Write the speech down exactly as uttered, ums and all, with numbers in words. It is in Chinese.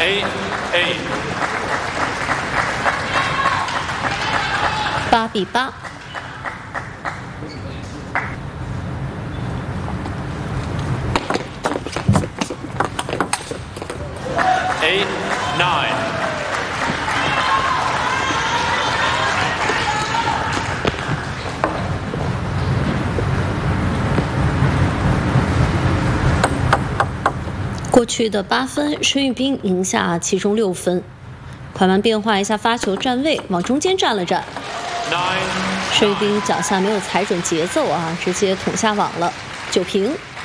eight eight。 八比八。 eight nine。 过去的八分，申玉彬赢下其中六分。快慢变化一下发球站位，往中间站了站。申玉彬脚下没有踩准节奏啊，直接捅下网了，九平。